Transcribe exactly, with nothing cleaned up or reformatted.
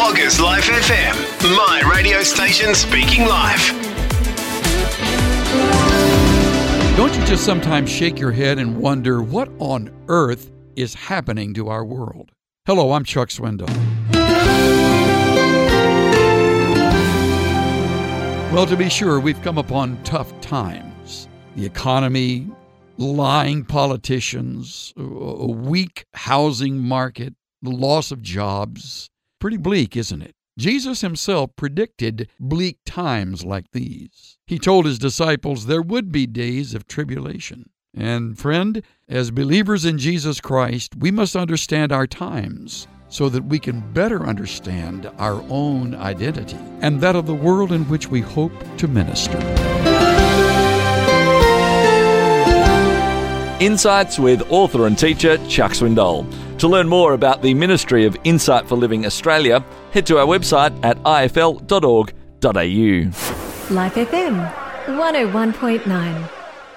Loggers Life F M, my radio station speaking life. Don't you just sometimes shake your head and wonder what on earth is happening to our world? Hello, I'm Chuck Swindoll. Well, to be sure, we've come upon tough times. The economy, lying politicians, a weak housing market, the loss of jobs. Pretty bleak, isn't it? Jesus himself predicted bleak times like these. He told his disciples there would be days of tribulation. And friend, as believers in Jesus Christ, we must understand our times so that we can better understand our own identity and that of the world in which we hope to minister. Insights with author and teacher Chuck Swindoll. To learn more about the Ministry of Insight for Living Australia, head to our website at i f l dot org dot a u. Life F M one oh one point nine.